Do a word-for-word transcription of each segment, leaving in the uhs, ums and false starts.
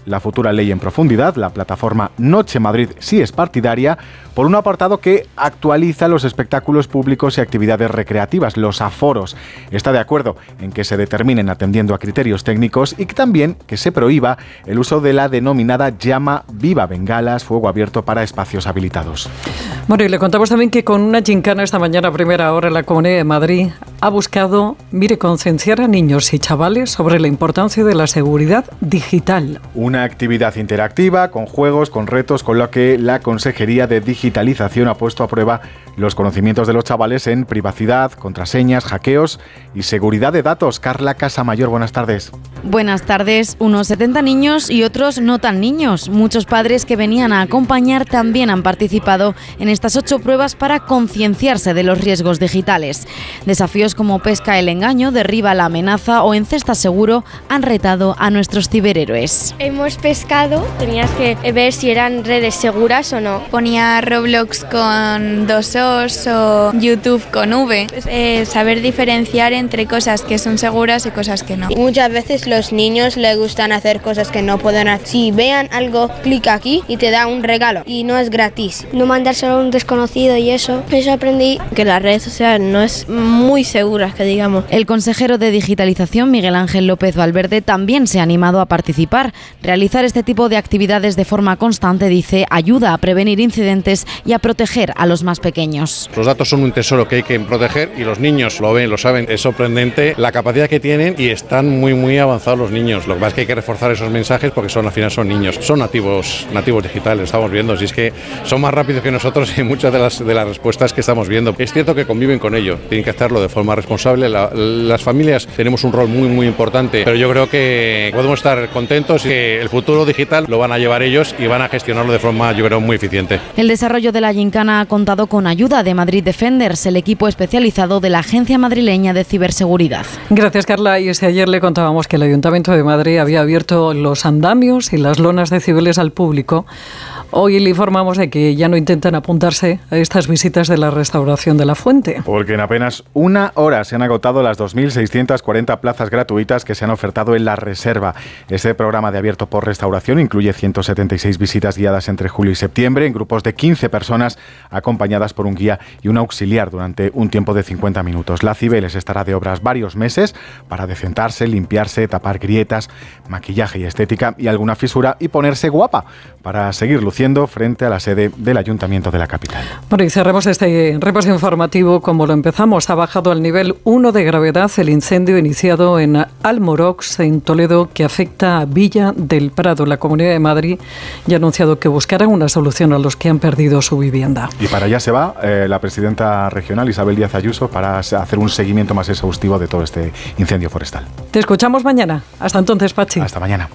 la futura ley en profundidad. La plataforma Noche Madrid sí es partidaria por un apartado que actualiza los espectáculos públicos y actividades recreativas, los aforos. Está de acuerdo en que se determinen atendiendo a criterios técnicos y que también que se prohíba el uso de la denominada llama viva, bengalas, fuego abierto para espacios habilitados. Bueno, y le contamos también que con una gincana esta mañana a primera hora la Comunidad de Madrid ha buscado, mire, concienciar a niños y chavales sobre la importancia de la seguridad digital. Una actividad interactiva, con juegos, con retos, con la que la Consejería de Digitalización ha puesto a prueba los conocimientos de los chavales en privacidad, contraseñas, hackeos y seguridad de datos. Carla Casamayor, buenas tardes. Buenas tardes. Unos setenta niños y otros no tan niños. Muchos padres que venían a acompañar también han participado en estas ocho pruebas para concienciarse de los riesgos digitales. Desafíos como pesca el engaño, derriba la amenaza o encesta seguro han retado a nuestros ciberhéroes. Hemos pescado, tenías que ver si eran redes seguras o no. Ponía Roblox con dos O's o YouTube con V. Eh, saber diferenciar entre cosas que son seguras y cosas que no. Muchas veces los niños les gustan hacer cosas que no pueden hacer. Si vean algo, clica aquí y te da un regalo y no es gratis. No mandárselo a un desconocido y eso. Eso aprendí. Que las redes sociales no es muy seguras, que digamos. El consejero de Digitalización, Miguel Ángel López Valverde, también se ha animado a participar. Realizar este tipo de actividades de forma constante, dice, ayuda a prevenir incidentes y a proteger a los más pequeños. Los datos son un tesoro que hay que proteger y los niños lo ven, lo saben. Es sorprendente la capacidad que tienen y están muy muy avanzados los niños. Lo que pasa es que hay que reforzar esos mensajes porque son al final son niños, son nativos nativos digitales, lo estamos viendo. Si es que son más rápidos que nosotros en muchas de las de las respuestas que estamos viendo. Es cierto que conviven con ello, tienen que hacerlo de forma responsable. La, las familias tenemos un rol muy muy importante, pero yo creo que podemos estar contentos y que el futuro digital lo van a llevar ellos y van a gestionarlo de forma, yo creo, muy eficiente. El desarrollo de la gincana ha contado con ayuda de Madrid Defenders, el equipo especializado de la Agencia Madrileña de Ciberseguridad. Gracias, Carla. Y si ayer le contábamos que el Ayuntamiento de Madrid había abierto los andamios y las lonas de cibeles al público, hoy le informamos de que ya no intentan apuntarse a estas visitas de la restauración de la fuente. Porque en apenas una hora se han agotado las dos mil seiscientas cuarenta plazas gratuitas que se han ofertado en la reserva. Este programa de Abierto por Restauración incluye ciento setenta y seis visitas guiadas entre julio y septiembre en grupos de quince personas acompañadas por un guía y un auxiliar durante un tiempo de cincuenta minutos. La Cibeles estará de obras varios meses para decentarse, limpiarse, tapar grietas, maquillaje y estética y alguna fisura y ponerse guapa para seguir luciendo frente a la sede del Ayuntamiento de la capital. Bueno, y cerramos este repaso informativo como lo empezamos. Ha bajado al nivel uno de gravedad el incendio iniciado en Almorox, en Toledo, que afecta a Villa del Prado. La Comunidad de Madrid ya ha anunciado que buscarán una solución a los que han perdido su vivienda. Y para allá se va eh, la presidenta regional, Isabel Díaz Ayuso, para hacer un seguimiento más exhaustivo de todo este incendio forestal. Te escuchamos mañana. Hasta entonces, Pachi. Hasta mañana.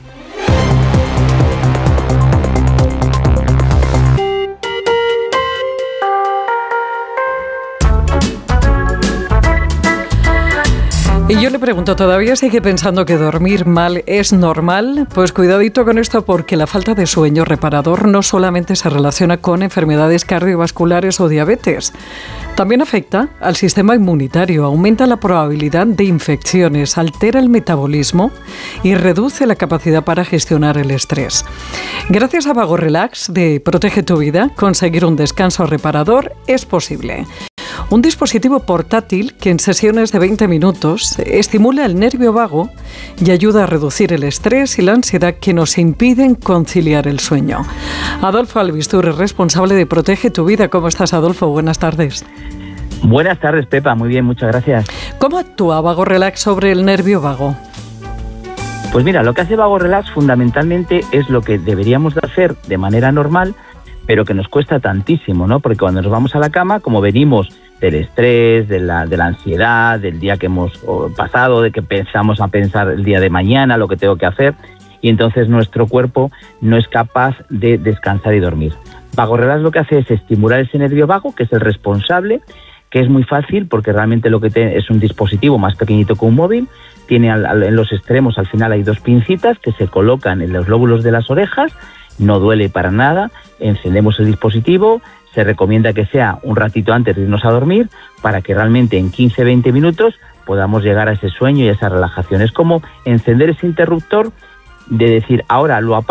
Y yo le pregunto, ¿todavía sigue pensando que dormir mal es normal? Pues cuidadito con esto, porque la falta de sueño reparador no solamente se relaciona con enfermedades cardiovasculares o diabetes, también afecta al sistema inmunitario, aumenta la probabilidad de infecciones, altera el metabolismo y reduce la capacidad para gestionar el estrés. Gracias a Vago Relax de Protege tu Vida, conseguir un descanso reparador es posible. Un dispositivo portátil que en sesiones de veinte minutos estimula el nervio vago y ayuda a reducir el estrés y la ansiedad que nos impiden conciliar el sueño. Adolfo Albistur es responsable de Protege tu Vida. ¿Cómo estás, Adolfo? Buenas tardes. Buenas tardes, Pepa. Muy bien, muchas gracias. ¿Cómo actúa Vago Relax sobre el nervio vago? Pues mira, lo que hace Vago Relax fundamentalmente es lo que deberíamos de hacer de manera normal, pero que nos cuesta tantísimo, ¿no? Porque cuando nos vamos a la cama, como venimos del estrés, de la, de la ansiedad, del día que hemos pasado, de que pensamos a pensar el día de mañana, lo que tengo que hacer, y entonces nuestro cuerpo no es capaz de descansar y dormir. Vago Relax lo que hace es estimular ese nervio vago, que es el responsable, que es muy fácil porque realmente lo que tiene es un dispositivo más pequeñito que un móvil, tiene al, al, en los extremos al final hay dos pincitas que se colocan en los lóbulos de las orejas, no duele para nada, encendemos el dispositivo, se recomienda que sea un ratito antes de irnos a dormir para que realmente en quince a veinte minutos podamos llegar a ese sueño y a esa relajación. Es como encender ese interruptor de decir, ahora lo apago